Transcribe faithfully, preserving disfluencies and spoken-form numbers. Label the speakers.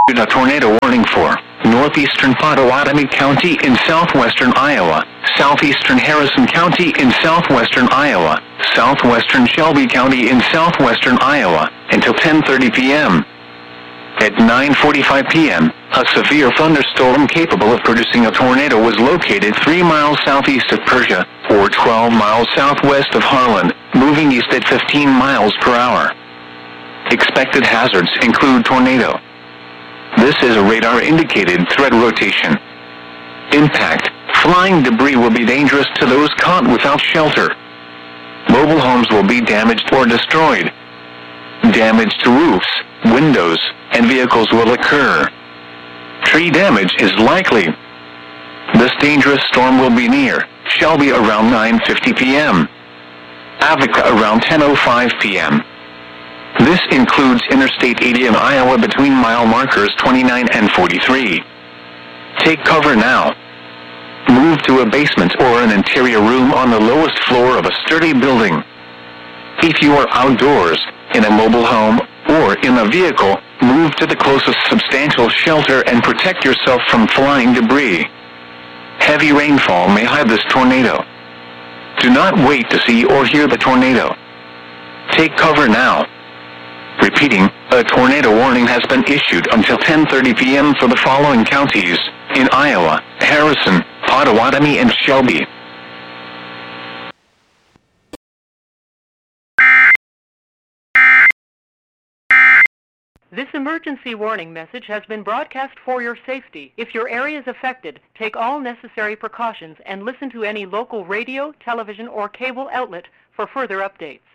Speaker 1: a tornado warning for northeastern Pottawatomie County in southwestern Iowa, southeastern Harrison County in southwestern Iowa, southwestern Shelby County in southwestern Iowa, until ten thirty p m At nine forty-five p m, a severe thunderstorm capable of producing a tornado was located three miles southeast of Persia, or twelve miles southwest of Harlan, moving east at fifteen miles per hour. Expected hazards include tornado. This is a radar-indicated threat rotation. Impact: flying debris will be dangerous to those caught without shelter. Mobile homes will be damaged or destroyed. Damage to roofs, windows, and vehicles will occur. Tree damage is likely. This dangerous storm will be near Shelby around nine fifty p m Avica around ten oh five p m This includes Interstate eighty in Iowa between mile markers twenty-nine and forty-three. Take cover now. Move to a basement or an interior room on the lowest floor of a sturdy building. If you are outdoors, in a mobile home, or in a vehicle, move to the closest substantial shelter and protect yourself from flying debris. Heavy rainfall may hide this tornado. Do not wait to see or hear the tornado. Take cover now. Repeating, a tornado warning has been issued until ten thirty p m for the following counties in Iowa: Harrison, Pottawatomie, and Shelby.
Speaker 2: This emergency warning message has been broadcast for your safety. If your area is affected, take all necessary precautions and listen to any local radio, television, or cable outlet for further updates.